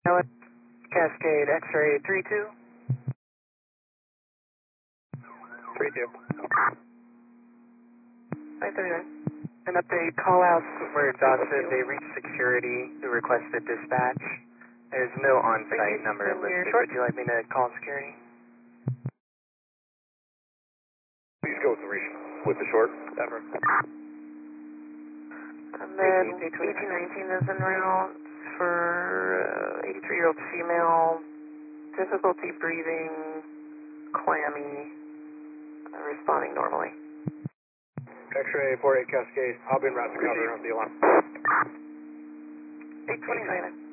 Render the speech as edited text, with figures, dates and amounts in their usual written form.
Cascade X-ray 32. 32. 539. An update, call outs were exhausted. They reached security who requested dispatch. There's no on-site number listed. Would you like me to call security? Please go with the short. Ever. And then 1819 is en route for 83-year-old female, difficulty breathing, clammy, responding normally. X-ray 48 Cascade. I'll be en route to cover the alarm. 829.